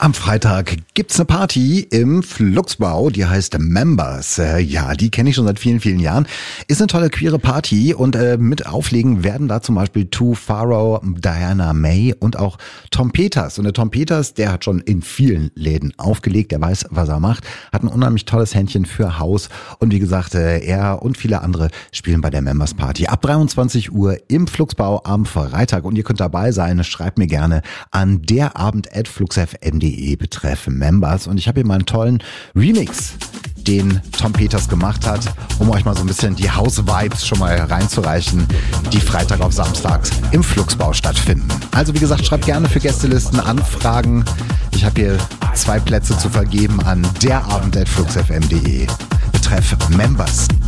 Am Freitag gibt's eine Party im Fluxbau, die heißt Members. Ja, die kenne ich schon seit vielen, vielen Jahren. Ist eine tolle queere Party und mit auflegen werden da zum Beispiel Too Pharaoh, Diana May und auch Tom Peters. Und der Tom Peters, der hat schon in vielen Läden aufgelegt, der weiß, was er macht, hat ein unheimlich tolles Händchen für Haus und wie gesagt, er und viele andere spielen bei der Members Party ab 23 Uhr im Fluxbau am Freitag und ihr könnt dabei sein. Schreibt mir gerne an derabend@fluxfm.de betreff Members und ich habe hier mal einen tollen Remix, den Tom Peters gemacht hat, um euch mal so ein bisschen die House-Vibes schon mal reinzureichen, die Freitag auf Samstags im Fluxbau stattfinden. Also wie gesagt, schreibt gerne für Gästelisten Anfragen. Ich habe hier 2 Plätze zu vergeben an derabend@fluxfm.de betreff Members.